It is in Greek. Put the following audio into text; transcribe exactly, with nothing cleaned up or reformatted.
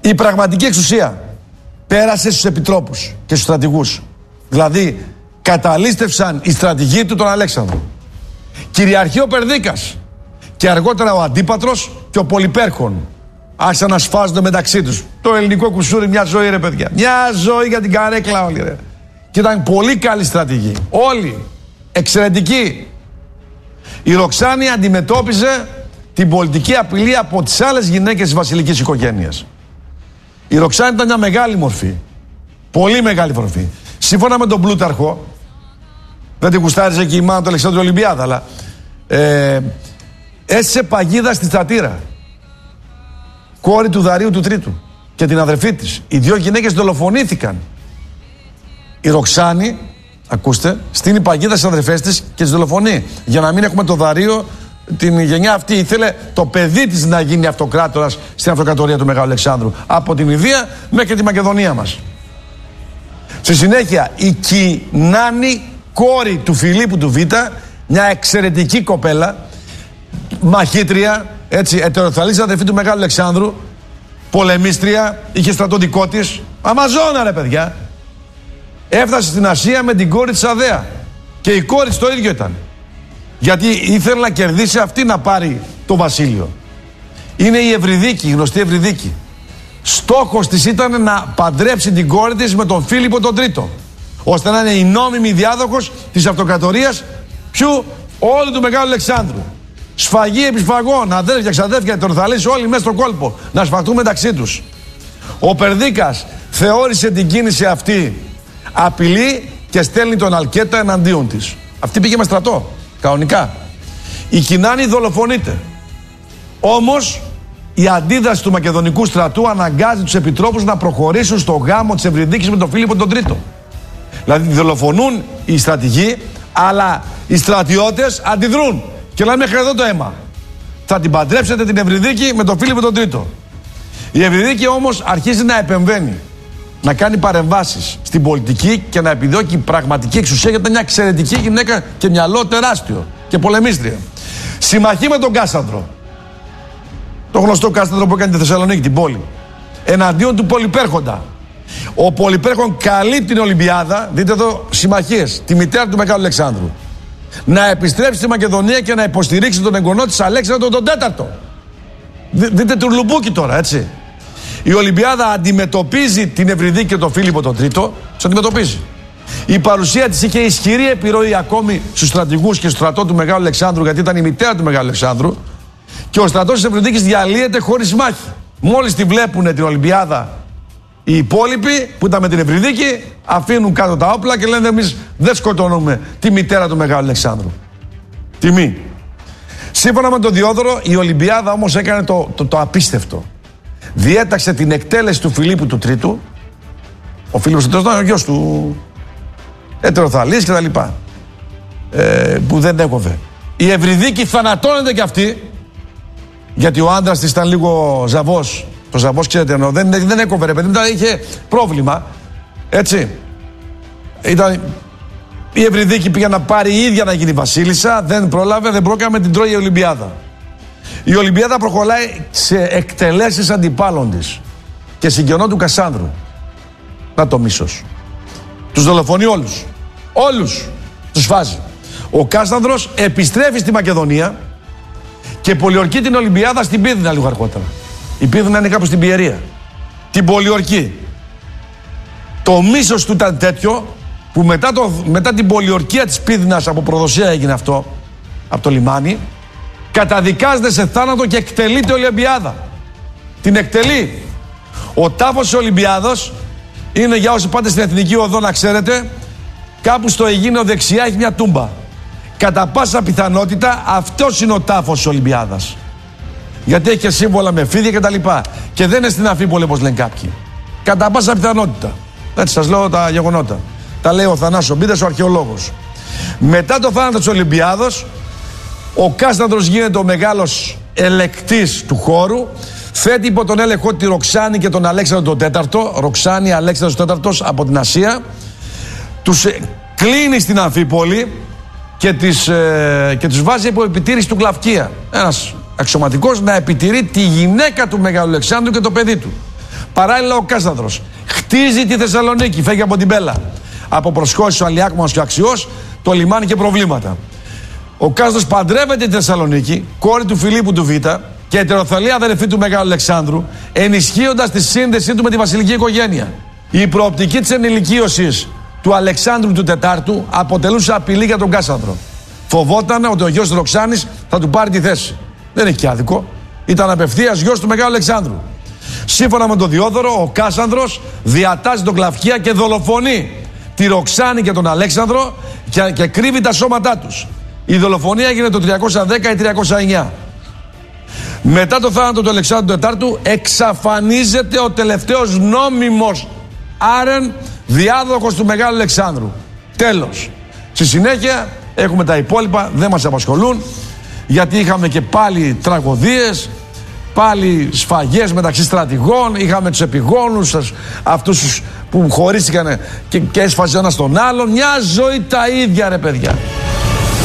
Η πραγματική εξουσία πέρασε στους επιτρόπους και στους στρατηγούς. Δηλαδή, καταλήστευσαν οι στρατηγοί του τον Αλέξανδρο. Κυριαρχεί ο Περδίκας και αργότερα ο Αντίπατρος και ο Πολυπέρχων. Άρχισαν να σφάζονται μεταξύ τους. Το ελληνικό κουσούρι, μια ζωή, ρε παιδιά. Μια ζωή για την καρέκλα όλοι, ρε. Και ήταν πολύ καλή στρατηγοί. Όλοι. Εξαιρετικοί. Η Ροξάνη αντιμετώπιζε την πολιτική απειλή από τις άλλες γυναίκες της βασιλικής οικογένειας. Η Ροξάνη ήταν μια μεγάλη μορφή. Πολύ μεγάλη μορφή. Σύμφωνα με τον Πλούταρχο, δεν την γουστάριζε και η μάνα του Αλεξάνδρου Ολυμπιάδα, αλλά ε, έστησε παγίδα στη Στρατήρα. Κόρη του Δαρίου του Τρίτου και την αδερφή της. Οι δύο γυναίκες δολοφονήθηκαν. Η Ροξάνη, ακούστε, στείνει παγίδα στις αδερφές της και τις δολοφονεί. Για να μην έχουμε το Δαρίο, την γενιά αυτή ήθελε το παιδί της να γίνει αυτοκράτορας στην αυτοκρατορία του Μεγάλου Αλεξάνδρου. Από την Ιδία μέχρι τη Μακεδονία μας. Στη συνέχεια, η Κινάνη, κόρη του Φιλίππου του Β, μια εξαιρετική κοπέλα, μαχήτρια, έτσι, ετεροθαλής αδερφή του Μεγάλου Αλεξάνδρου, πολεμίστρια, είχε στρατό δικό της, Αμαζόνα ρε παιδιά. Έφτασε στην Ασία με την κόρη της Αδέα. Και η κόρη της το ίδιο ήταν. Γιατί ήθελε να κερδίσει αυτή να πάρει το βασίλειο. Είναι η Ευρυδίκη, η γνωστή Ευρυδίκη. Στόχος της ήταν να παντρέψει την κόρη της με τον Φίλιππο τον Τρίτο, ώστε να είναι η νόμιμη διάδοχος της αυτοκρατορίας ποιου, όλου του Μεγάλου Αλεξάνδρου. Σφαγή επί σφαγών, αδέρφια, ξαδέρφια, ετεροθαλείς, όλοι μέσα στον κόλπο, να σφαχτούν μεταξύ τους. Ο Περδίκας θεώρησε την κίνηση αυτή απειλή και στέλνει τον Αλκέτα εναντίον της. Αυτή πήγε με στρατό, κανονικά. Η Κινάνη δολοφονείται. Όμως η αντίδραση του μακεδονικού στρατού αναγκάζει τους επιτρόπους να προχωρήσουν στο γάμο της Ευρυδίκης με τον Φίλιππο τον Τρίτο. Δηλαδή δολοφονούν οι στρατηγοί, αλλά οι στρατιώτες αντιδρούν και λένε μέχρι εδώ το αίμα. Θα την παντρέψετε την Ευρυδίκη με τον Φίλιππο τον Τρίτο. Η Ευρυδίκη όμως αρχίζει να επεμβαίνει, να κάνει παρεμβάσεις στην πολιτική και να επιδιώκει πραγματική εξουσία, γιατί ήταν μια εξαιρετική γυναίκα και μυαλό τεράστιο και πολεμίστρια. Συμμαχεί με τον Κάσανδρο. Το γνωστό Κάσανδρο που έκανε τη Θεσσαλονίκη, την πόλη. Εναντίον του Πολυπέρχοντα. Ο Πολυπέρχον καλεί την Ολυμπιάδα, δείτε εδώ συμμαχίες, τη μητέρα του Μεγάλου Αλεξάνδρου, να επιστρέψει στη Μακεδονία και να υποστηρίξει τον εγγονό της Αλέξανδρο τον Τέταρτο. Δ, δείτε τουρλουμπούκι τώρα, έτσι. Η Ολυμπιάδα αντιμετωπίζει την Ευρυδίκη και τον Φίλιππο τον Τρίτο, τους αντιμετωπίζει. Η παρουσία της είχε ισχυρή επιρροή ακόμη στους στρατηγούς και στο στρατό του Μεγάλου Αλεξάνδρου, γιατί ήταν η μητέρα του Μεγάλου Αλεξάνδρου. Και ο στρατός της Ευρυδίκης διαλύεται χωρίς μάχη. Μόλις τη βλέπουν την Ολυμπιάδα οι υπόλοιποι που ήταν με την Ευρυδίκη, αφήνουν κάτω τα όπλα και λένε εμείς δεν σκοτώνουμε τη μητέρα του Μεγάλου Αλεξάνδρου. Τιμή. Σύμφωνα με τον Διόδωρο, η Ολυμπιάδα όμως έκανε το, το, το απίστευτο. Διέταξε την εκτέλεση του Φιλίππου του Τρίτου. Ο Φίλιππος του Τρίτου ήταν ο γιος του, ετεροθαλής και τα λοιπά, ε, που δεν έκοβε. Η Ευρυδίκη θανατώνεται κι αυτή, γιατί ο άντρας της ήταν λίγο ζαβός. Το ζαβός, ξέρετε, ενώ δεν, δεν έκοβε ρε παιδί, είχε πρόβλημα. Έτσι. Ήταν, η Ευρυδίκη πήγε να πάρει η ίδια να γίνει βασίλισσα, δεν πρόλαβε, δεν πρόκαμε, την τρώει η Ολυμπιάδα. Η Ολυμπιάδα προχωράει σε εκτελέσεις αντιπάλων της και συγγενών του Κασάνδρου. Να το μίσος. Τους δολοφονεί όλους. Όλους τους φάζει. Ο Κάσανδρος επιστρέφει στη Μακεδονία και πολιορκεί την Ολυμπιάδα στην Πύδνα λίγο αργότερα. Η Πύδνα είναι κάπου στην Πιερία. Την πολιορκεί. Το μίσος του ήταν τέτοιο που μετά, το, μετά την πολιορκία της Πύδνας, από προδοσία έγινε αυτό, από το λιμάνι, καταδικάζεται σε θάνατο και εκτελείται η Ολυμπιάδα. Την εκτελεί. Ο τάφος της Ολυμπιάδος είναι, για όσοι πάτε στην Εθνική Οδό να ξέρετε, κάπου στο Αιγίνο δεξιά έχει μια τούμπα. Κατά πάσα πιθανότητα αυτός είναι ο τάφος της Ολυμπιάδας. Γιατί έχει και σύμβολα με φίδια κτλ. Και, και δεν είναι στην Αφίπολη όπως λένε κάποιοι. Κατά πάσα πιθανότητα. Έτσι σας λέω τα γεγονότα. Τα λέει ο Θανάσος Μπίδας, ο αρχαιολόγος. Μετά το θάνατο της Ολυμπιάδος, ο Κάσανδρος γίνεται ο μεγάλος ελεκτής του χώρου. Θέτει υπό τον έλεγχο τη Ροξάνη και τον Αλέξανδρο τον Τέταρτο. Ροξάνη, Αλέξανδρος Τέταρτος από την Ασία. Τους ε, κλείνει στην Αμφίπολη και, τις, ε, και τους βάζει υπό επιτήρηση του Κλαυκία. Ένας αξιωματικός να επιτηρεί τη γυναίκα του Μεγάλου Αλεξάνδρου και το παιδί του. Παράλληλα, ο Κάστανδρος χτίζει τη Θεσσαλονίκη, φεύγει από την Πέλα. Από προσχώσεις ο Αλιάκμανος και ο Αξιός, το λιμάνι και προβλήματα. Ο Κάστανδρος παντρεύεται τη Θεσσαλονίκη, κόρη του Φιλίππου του Β' και ετεροθαλή αδερφή του Μεγάλου Αλεξάνδρου, ενισχύοντας τη σύνδεσή του με τη βασιλική οικογένεια. Η προοπτική της ενηλικίωσης του Αλεξάνδρου του Τετάρτου αποτελούσε απειλή για τον Κάστανδρο. Φοβόταν ότι ο γιος της Ροξάνης θα του πάρει τη θέση. Δεν έχει και άδικο. Ήταν απευθείας γιος του Μεγάλου Αλεξάνδρου. Σύμφωνα με τον Διόδωρο, ο Κάστανδρος διατάσσει τον Κλαυκία και δολοφονεί τη Ροξάνη και τον Αλέξανδρο και, και κρύβει τα σώματά τους. Η δολοφονία έγινε το τριακόσια δέκα ή τριακόσια εννιά. Μετά το θάνατο του Αλεξάνδρου του Τετάρτου εξαφανίζεται ο τελευταίος νόμιμος άρεν διάδοχος του Μεγάλου Αλεξάνδρου. Τέλος. Στη συνέχεια έχουμε τα υπόλοιπα, δεν μας απασχολούν, γιατί είχαμε και πάλι τραγωδίες, πάλι σφαγές μεταξύ στρατηγών, είχαμε τους επιγόνους, αυτούς που χωρίστηκαν και, και έσφαζε ένας τον άλλον. Μια ζωή τα ίδια, ρε παιδιά.